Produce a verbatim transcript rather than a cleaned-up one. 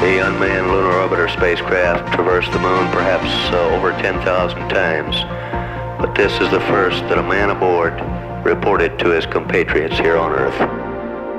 The unmanned lunar orbiter spacecraft traversed the moon perhaps uh, over ten thousand times, but this is the first that a man aboard reported to his compatriots here on Earth.